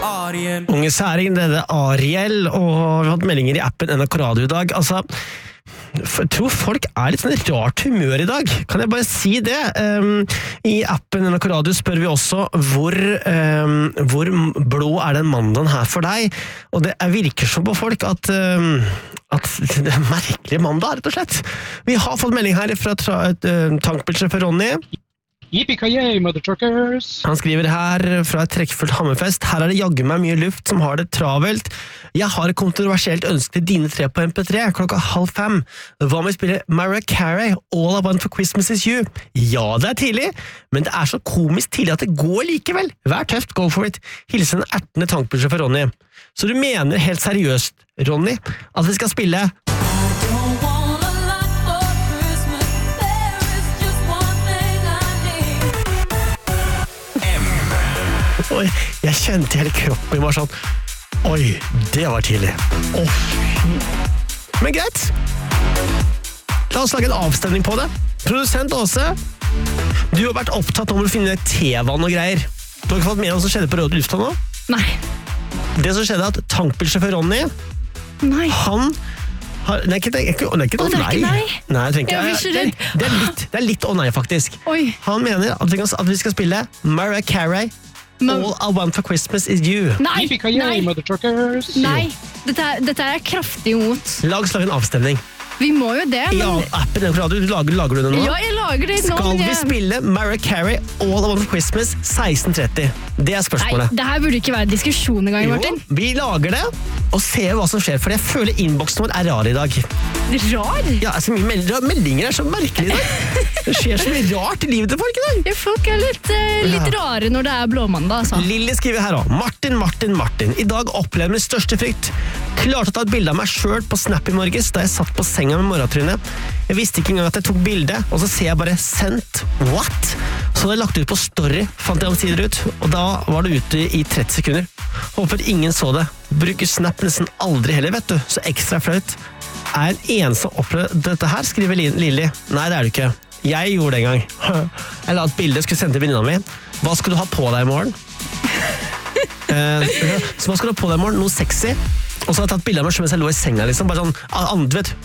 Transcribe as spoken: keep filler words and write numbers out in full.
Ariel. Unge særing, det er Ariel, og vi har hatt meldinger i appen N R K Radio i dag. Altså, jeg tror folk er litt sånn rart humør i dag. Kan jeg bare si det? Um, I appen N R K Radio spør vi også hvor, um, hvor blå er den mandagen her for deg? Og det virker så på folk at, um, at det er merkelig mandag, rett og slett. Vi har fått melding her fra uh, tankbilsjåfør Ronny. Yippee-ki-yay, mother truckers! Han skriver her fra et trekkfullt Hammerfest. Her er det jaggu meg mye luft som har det travelt. Jeg har et kontroversielt ønske til dine tre på M P tre klokka halv fem. Hva med å spille Mariah Carey, All I Want for Christmas is You? Ja, det er tidlig, men det er så komisk tidlig at det går likevel. Vær tøft, go for it. Hilsen ertende tankbilsjåfør Ronny. Så du mener helt seriøst, Ronny, at vi skal spille Oi, jeg kjente hele kroppen var sånn. Oi, det var tidlig. Oh. Men greit. La oss lage en avstemning på det. Produsent Åse, du har vært opptatt om å finne tevann og greier. Du har ikke fått med hva som skjedde på Røde Lufta nå? Nei. Det som skjedde er at tankbilsjåfør Ronny, Nei. han har, nei, ikke, det er ikke, det er ikke noe Å, det er ikke nei. Nei, jeg tenker, Jeg blir så det, redd. det, er litt, det er litt å nei, faktisk. Oi. Han mener at vi, kan, at vi skal spille Mariah Carey, Men- All I Want for Christmas is You. Nei. Yippee-ki-yay, Nei. mother truckers! Nei. Dette er, dette er jeg kraftig imot. La oss lage en avstemning. Vi må jo det, I men... appen N R K Radio, lager, lager du det nå? Ja, jeg lager det nå, Skal men vi jeg... spille Mariah Carey, All I Want for Christmas, seksten tretti? Det er Nei, spørsmålet. det her burde ikke være diskusjon engang, Martin. Jo, vi lager det, og ser hva som skjer, for jeg føler innboksen vår er rar i dag. Rar? Ja, altså, mye meld meldinger er så merkelige i dag. Det skjer så mye rart i livet til folk i dag. Ja, folk er litt, eh, litt rare når det er blåmandag, altså. Lille skriver her også. Martin, Martin, Martin. I dag opplever min største frykt. Klarte å ta et bilde av meg selv på Snap i morges da jeg satt på senga med morgentrynet. Jeg visste ikke engang at jeg tok bilde, og så ser jeg bare sendt. What? Så hadde jeg lagt ut på story, fant jeg omsider ut, og da var det ute i tretti sekunder. Håper ingen så det. Bruker Snap nesten aldri heller, vet du. Så ekstra flaut. Er en eneste som opplevde dette her, skriver Lili. Nei, det er du ikke. Jeg gjorde det en gang. Jeg la et bilde, skulle sende til venninna mi. Hva skal du ha på deg i morgen? eh, så hva skal du ha på deg i morgen? Noe sexy? Og så har jeg tatt bilder av meg selv mens jeg lå i senga, liksom. Bare sånn, du vet,